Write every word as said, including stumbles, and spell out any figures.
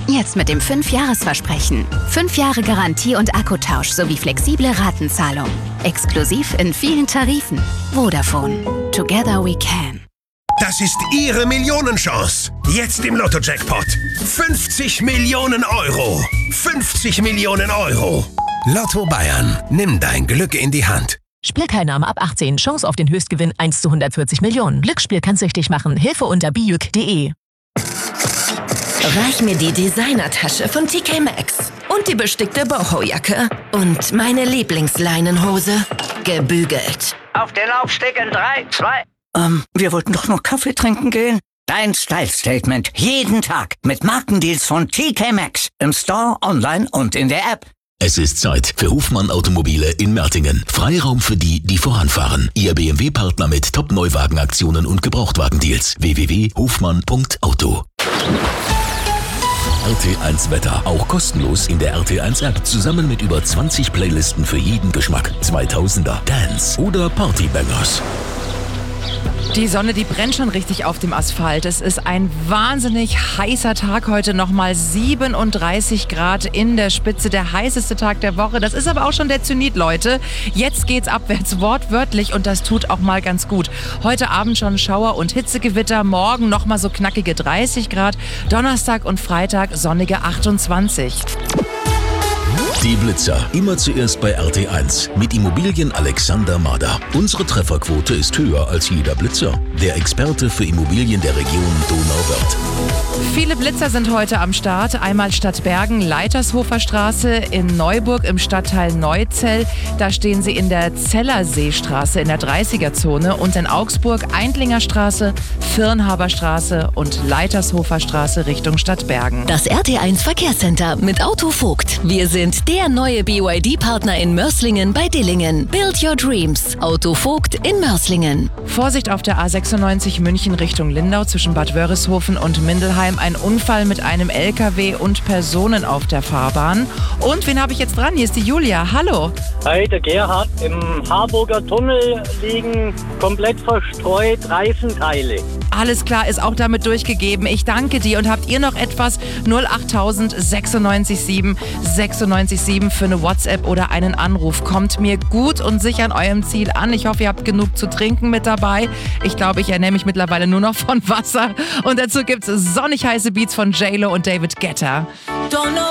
Jetzt mit dem fünf Jahres Versprechen. fünf Jahre Garantie und Akkutausch sowie flexible Ratenzahlung. Exklusiv in vielen Tarifen. Vodafone. Together we can. Das ist Ihre Millionenchance. Jetzt im Lotto-Jackpot. fünfzig Millionen Euro. fünfzig Millionen Euro. Lotto Bayern. Nimm dein Glück in die Hand. Spielteilnahme ab achtzehn. Chance auf den Höchstgewinn eins zu hundertvierzig Millionen. Glücksspiel kann süchtig machen. Hilfe unter bijuk punkt de. Reich mir die Designertasche von T K Maxx und die bestickte Boho-Jacke und meine Lieblingsleinenhose, gebügelt. Auf den Laufsteg in drei, zwei... Ähm, wir wollten doch noch Kaffee trinken gehen. Dein Style-Statement. Jeden Tag mit Markendeals von T K Maxx. Im Store, online und in der App. Es ist Zeit für Hofmann Automobile in Mertingen. Freiraum für die, die voranfahren. Ihr B M W-Partner mit Top-Neuwagenaktionen und Gebrauchtwagendeals. w w w punkt hofmann punkt auto. R T eins Wetter. Auch kostenlos in der R T eins App. Zusammen mit über zwanzig Playlisten für jeden Geschmack. zweitausender, Dance oder Partybangers. Die Sonne, die brennt schon richtig auf dem Asphalt. Es ist ein wahnsinnig heißer Tag heute. Nochmal siebenunddreißig Grad in der Spitze. Der heißeste Tag der Woche. Das ist aber auch schon der Zenit, Leute. Jetzt geht's abwärts, wortwörtlich. Und das tut auch mal ganz gut. Heute Abend schon Schauer und Hitzegewitter. Morgen nochmal so knackige dreißig Grad. Donnerstag und Freitag sonnige achtundzwanzig. Die Blitzer. Immer zuerst bei R T eins. Mit Immobilien Alexander Mader. Unsere Trefferquote ist höher als jeder Blitzer. Der Experte für Immobilien der Region Donauwörth. Viele Blitzer sind heute am Start. Einmal Stadtbergen, Leitershofer Straße, in Neuburg im Stadtteil Neuzell. Da stehen sie in der Zellerseestraße in der dreißiger-Zone. Und in Augsburg Eindlinger Straße, Firnhaber Straße und Leitershofer Straße Richtung Stadtbergen. Das R T eins Verkehrscenter mit Autovogt. Wir sind der neue B Y D-Partner in Mörs-Lingen bei Dillingen. Build your dreams. Autovogt in Mörs-Lingen. Vorsicht auf der A sechsundneunzig München Richtung Lindau zwischen Bad Wörishofen und Mindelheim. Ein Unfall mit einem L K W und Personen auf der Fahrbahn. Und wen habe ich jetzt dran? Hier ist die Julia. Hallo. Hi, der Gerhard. Im Harburger Tunnel liegen komplett verstreut Reifenteile. Alles klar, ist auch damit durchgegeben. Ich danke dir. Und habt ihr noch etwas? null achttausend sechsundneunzig sieben sechsundneunzig sieben für eine WhatsApp oder einen Anruf. Kommt mir gut und sicher an eurem Ziel an. Ich hoffe, ihr habt genug zu trinken mit dabei. Ich glaube, ich ernähre mich mittlerweile nur noch von Wasser. Und dazu gibt's sonnig heiße Beats von J Lo und David Guetta. Don't know